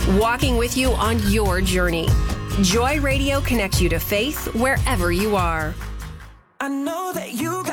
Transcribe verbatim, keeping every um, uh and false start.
walking with you on your journey. Joy Radio connects you to faith wherever you are. I know that you